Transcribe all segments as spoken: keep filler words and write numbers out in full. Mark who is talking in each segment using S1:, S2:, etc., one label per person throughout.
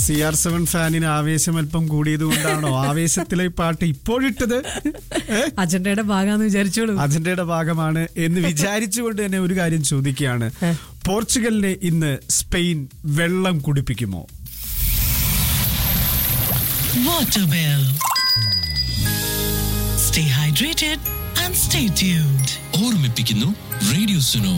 S1: C R seven ഫാനിന് ആവേശം അല്പം കൂടിയത് കൊണ്ടാണോ ആവേശത്തിലെ പാട്ട് ഇപ്പോഴിട്ടത്?
S2: അജണ്ടയുടെ ഭാഗമാണെന്ന് വിചാരിച്ചോളൂ.
S1: അജണ്ടയുടെ ഭാഗമാണ് എന്ന് വിചാരിച്ചുകൊണ്ട് തന്നെ ഒരു കാര്യം ചോദിക്കുകയാണ്. പോർച്ചുഗലിനെ ഇന്ന് സ്പെയിൻ വെള്ളം കുടിപ്പിക്കുമോ?
S3: Waterwell. Stay hydrated and stay tuned.
S4: ഓർമ്മിപ്പിക്കുന്നു radio Suno.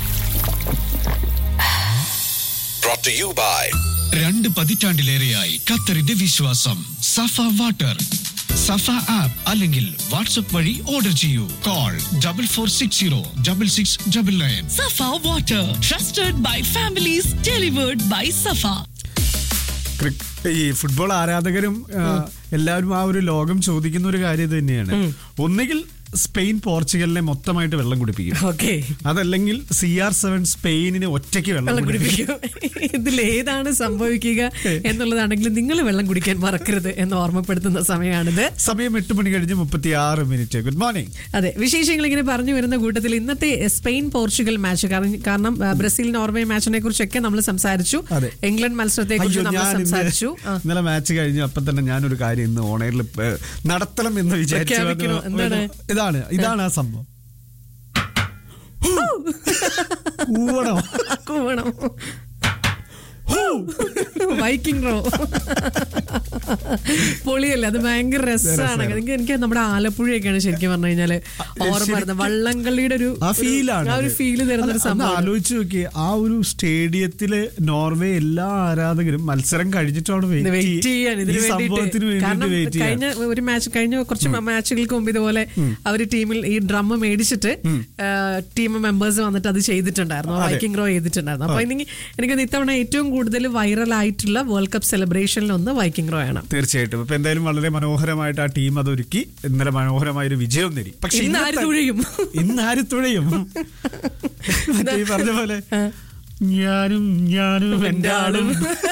S5: Brought to you by
S4: രണ്ട് പതിറ്റാണ്ടിലേറെയായി ഖത്തറിന്റെ വിശ്വാസം സഫ വാട്ടർ. സഫ ആപ്പ് അല്ലെങ്കിൽ വാട്സ്ആപ്പ് വഴി ഓർഡർ ചെയ്യൂ. Call double four six zero double six double nine.
S3: Safa Water, trusted by families, delivered by Safa.
S1: ഈ football ആരാധകരും എല്ലാവരും ആ ഒരു ലോകം ചോദിക്കുന്ന ഒരു കാര്യം തന്നെയാണ്. ഒന്നുകിൽ സ്പെയിൻ പോർച്ചുഗലിനെ മൊത്തമായിട്ട് വെള്ളം കുടിപ്പിക്കും, അതല്ലെങ്കിൽ സി ആർ സെവൻ സ്പെയിനിന് ഒറ്റയ്ക്ക് വെള്ളം കുടിപ്പിക്കും.
S2: ഇതിലേതാണ് സംഭവിക്കുക എന്നുള്ളതാണെങ്കിൽ നിങ്ങൾ വെള്ളം കുടിക്കാൻ മറക്കരുത് എന്ന് ഓർമ്മപ്പെടുത്തുന്ന സമയമാണിത്.
S1: സമയം എട്ട് മണി കഴിഞ്ഞ് മുപ്പത്തി ആറ് മിനിറ്റ്. Good morning.
S2: അതെ, വിശേഷങ്ങൾ ഇങ്ങനെ പറഞ്ഞു വരുന്ന കൂട്ടത്തിൽ ഇന്നത്തെ സ്പെയിൻ പോർച്ചുഗൽ മാച്ച്, കാരണം ബ്രസീൽ നോർവേ മാച്ചിനെ കുറിച്ചൊക്കെ നമ്മൾ സംസാരിച്ചു, ഇംഗ്ലണ്ട് മത്സരത്തെ കുറിച്ച് നമ്മൾ സംസാരിച്ചു.
S1: ഇന്നലെ മാച്ച് കഴിഞ്ഞു. അപ്പൊ തന്നെ ഞാനൊരു കാര്യം ഇന്ന് ഓണറിൽ നടത്തണം എന്ന് വിചാരിച്ചു.
S2: എന്താണ്
S1: ഇതാണ് ഇതാണ് ആ സംഭവം. കൂവണം
S2: കൂവണം വൈക്കിംഗ് റോ പൊളിയല്ലേ, അത് ഭയങ്കര രസമാണ്. എനിക്ക് നമ്മുടെ ആലപ്പുഴയൊക്കെയാണ് ശരിക്കും പറഞ്ഞു കഴിഞ്ഞാല് ഓർമ്മ വരുന്നത്. വള്ളംകളിയുടെ ഒരു ഫീലാണ്, ആ ഒരു ഫീല് തരുന്ന ഒരു സംഭവം.
S1: ആലോചിച്ച് നോക്കിയേ, ആ ഒരു സ്റ്റേഡിയത്തില് നോർവേ എല്ലാ ആരാധകരും മത്സരം കഴിഞ്ഞിട്ടാണ്
S2: വെയിറ്റ് ചെയ്യാൻ ഇതിന് വേണ്ടിയിട്ട്. കാരണം കഴിഞ്ഞ ഒരു മാച്ച് കഴിഞ്ഞ കുറച്ച് മാച്ചുകൾക്ക് മുമ്പ് ഇതുപോലെ അവര് ടീമിൽ ഈ ഡ്രം മേടിച്ചിട്ട് ടീം മെമ്പേഴ്സ് വന്നിട്ട് അത് ചെയ്തിട്ടുണ്ടായിരുന്നു, വൈക്കിംഗ് റോ ചെയ്തിട്ടുണ്ടായിരുന്നു. അപ്പൊ എനിക്ക് എനിക്കൊന്ന് ഇത്തവണ ഏറ്റവും കൂടുതൽ വൈറൽ ആയിട്ടുള്ള വേൾഡ് കപ്പ് സെലിബ്രേഷനിൽ ഒന്ന് വൈക്കിംഗ് റോ ആണ്.
S1: തീർച്ചയായിട്ടും. അപ്പൊ എന്തായാലും വളരെ മനോഹരമായിട്ട് ആ ടീം അതൊരുക്കി ഇന്നലെ മനോഹരമായ ഒരു വിജയം നേടി. പക്ഷെ
S2: ഇന്ന് ആര് തുഴയും
S1: ഇന്ന് ആര് തുഴയും ഈ പറഞ്ഞ പോലെ ഞാനും ഞാനും എന്റെ ആളും.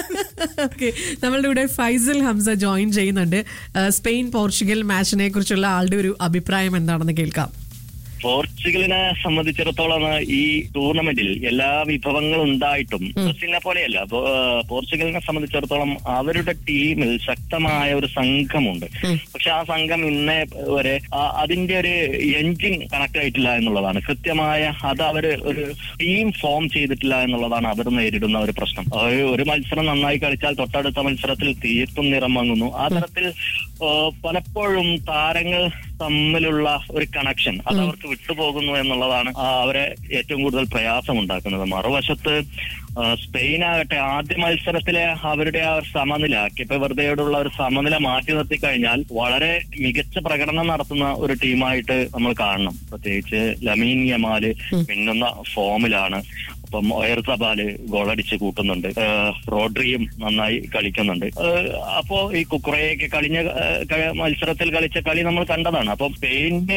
S2: നമ്മളുടെ ഇവിടെ ഫൈസൽ ഹംസ ജോയിൻ ചെയ്യുന്നുണ്ട്. സ്പെയിൻ പോർച്ചുഗൽ മാച്ചിനെ കുറിച്ചുള്ള ആളുടെ ഒരു അഭിപ്രായം എന്താണെന്ന് കേൾക്കാം.
S6: പോർച്ചുഗലിനെ സംബന്ധിച്ചിടത്തോളം ഈ ടൂർണമെന്റിൽ എല്ലാ വിഭവങ്ങളും ഉണ്ടായിട്ടും ബ്രസീലിനെ പോലെയല്ല. പോർച്ചുഗലിനെ സംബന്ധിച്ചിടത്തോളം അവരുടെ ടീമിൽ ശക്തമായ ഒരു സംഘമുണ്ട്. പക്ഷെ ആ സംഘം ഇന്നേ വരെ അതിന്റെ ഒരു എൻജിൻ കണക്ട് ആയിട്ടില്ല എന്നുള്ളതാണ്. കൃത്യമായ അത് അവര് ഒരു ടീം ഫോം ചെയ്തിട്ടില്ല എന്നുള്ളതാണ് അവർ നേരിടുന്ന ഒരു പ്രശ്നം. ഒരു മത്സരം നന്നായി കളിച്ചാൽ തൊട്ടടുത്ത മത്സരത്തിൽ തീർത്തും നിറം വാങ്ങുന്നു. ആ തരത്തിൽ പലപ്പോഴും താരങ്ങൾ തമ്മിലുള്ള ഒരു കണക്ഷൻ അത് അവർക്ക് വിട്ടുപോകുന്നു എന്നുള്ളതാണ് അവരെ ഏറ്റവും കൂടുതൽ പ്രയാസം ഉണ്ടാക്കുന്നത്. മറുവശത്ത് സ്പെയിനാകട്ടെ ആദ്യ മത്സരത്തിലെ അവരുടെ ആ സമനില കേപ്പ് വെർദെയോടുള്ള ഒരു സമനില മാറ്റി നിർത്തി കഴിഞ്ഞാൽ വളരെ മികച്ച പ്രകടനം നടത്തുന്ന ഒരു ടീമായിട്ട് നമ്മൾ കാണണം. പ്രത്യേകിച്ച് ലമീൻ യമാല് മിന്നുന്ന ഫോമിലാണ്. അപ്പം ഒയർസബാല് ഗോളടിച്ച് കൂട്ടുന്നുണ്ട്, റോഡ്രിയും നന്നായി കളിക്കുന്നുണ്ട്. അപ്പോ ഈ കുക്കുറയൊക്കെ കഴിഞ്ഞ മത്സരത്തിൽ കളിച്ച കളി നമ്മൾ കണ്ടതാണ്. അപ്പൊ സ്പെയിനിന്റെ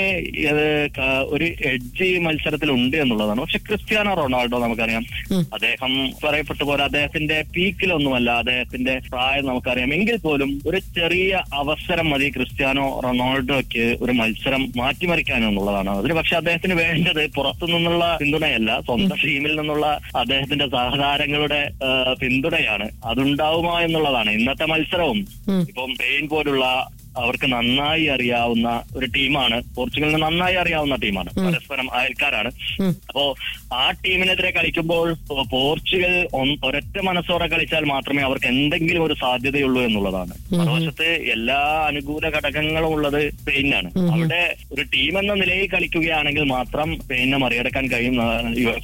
S6: ഒരു എഡ്ജ് മത്സരത്തിൽ ഉണ്ട് എന്നുള്ളതാണ്. പക്ഷെ ക്രിസ്ത്യാനോ റൊണാൾഡോ നമുക്കറിയാം, അദ്ദേഹം പറയപ്പെട്ട പോലെ അദ്ദേഹത്തിന്റെ പീക്കിലൊന്നുമല്ല, അദ്ദേഹത്തിന്റെ പ്രായം നമുക്കറിയാം. എങ്കിൽ പോലും ഒരു ചെറിയ അവസരം മതി ക്രിസ്ത്യാനോ റൊണാൾഡോയ്ക്ക് ഒരു മത്സരം മാറ്റിമറിക്കാനെന്നുള്ളതാണ്. അതിന് പക്ഷെ അദ്ദേഹത്തിന് വേണ്ടത് പുറത്തു നിന്നുള്ള പിന്തുണയല്ല, സ്വന്തം ടീമിൽ നിന്നുള്ള അദ്ദേഹത്തിന്റെ സഹതാരങ്ങളുടെ പിന്തുണയാണ്. അതുണ്ടാവുമോ എന്നുള്ളതാണ്. ഇന്നത്തെ മത്സരവും ഇപ്പം സ്പെയിൻ പോലുള്ള അവർക്ക് നന്നായി അറിയാവുന്ന ഒരു ടീമാണ്, പോർച്ചുഗലിന് നന്നായി അറിയാവുന്ന ടീമാണ്, പരസ്പരം അയൽക്കാരാണ്. അപ്പോ ആ ടീമിനെതിരെ കളിക്കുമ്പോൾ പോർച്ചുഗൽ ഒരൊറ്റ മനസ്സോടെ കളിച്ചാൽ മാത്രമേ അവർക്ക് എന്തെങ്കിലും ഒരു സാധ്യതയുള്ളൂ എന്നുള്ളതാണ്. മറുവശത്ത് എല്ലാ അനുകൂല ഘടകങ്ങളും ഉള്ളത് സ്പെയിനാണ്. അവിടെ ഒരു ടീം എന്ന നിലയിൽ കളിക്കുകയാണെങ്കിൽ മാത്രം സ്പെയിനെ മറികടക്കാൻ കഴിയും